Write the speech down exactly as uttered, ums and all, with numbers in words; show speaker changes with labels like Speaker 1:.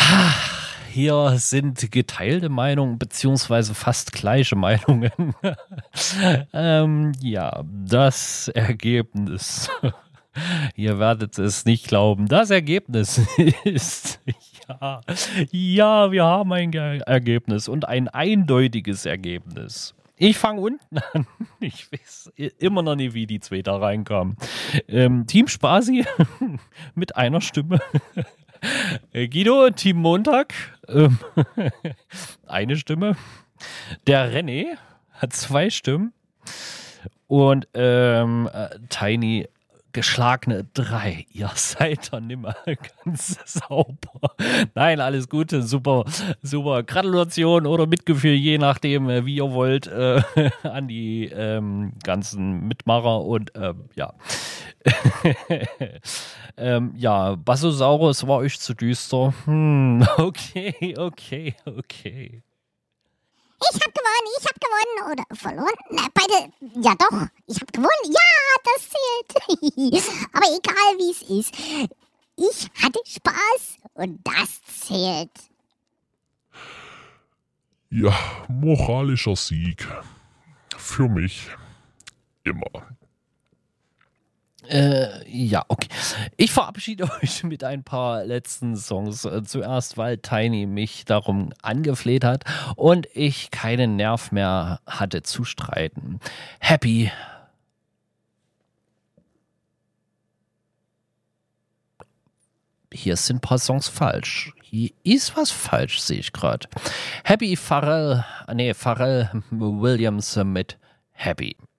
Speaker 1: Hier sind geteilte Meinungen, beziehungsweise fast gleiche Meinungen. ähm, ja, das Ergebnis. Ihr werdet es nicht glauben. Das Ergebnis ist, ja, ja, wir haben ein Ge- Ergebnis und ein eindeutiges Ergebnis. Ich fange unten an. Ich weiß immer noch nicht, wie die zwei da reinkamen. Ähm, Team Spasi mit einer Stimme. Guido, Team Montag, ähm, eine Stimme. Der René hat zwei Stimmen. Und ähm, äh, Tiny geschlagene drei. Ihr seid doch nimmer ganz sauber. Nein, alles Gute, super, super. Gratulation oder Mitgefühl, je nachdem, äh, wie ihr wollt, äh, an die ähm, ganzen Mitmacher und ähm, ja. ähm, ja, Bassosaurus war euch zu düster. Hm, okay, okay, okay.
Speaker 2: Ich hab gewonnen, ich hab gewonnen. Oder verloren? Na, beide. Ja doch, ich hab gewonnen. Ja, das zählt. Aber egal wie es ist. Ich hatte Spaß und das zählt.
Speaker 3: Ja, moralischer Sieg. Für mich. Immer.
Speaker 1: Äh, ja, okay. Ich verabschiede euch mit ein paar letzten Songs. Äh, Zuerst, weil Tiny mich darum angefleht hat und ich keinen Nerv mehr hatte zu streiten. Happy. Hier sind ein paar Songs falsch. Hier ist was falsch, sehe ich gerade. Happy Pharrell, nee, Pharrell Williams mit Happy.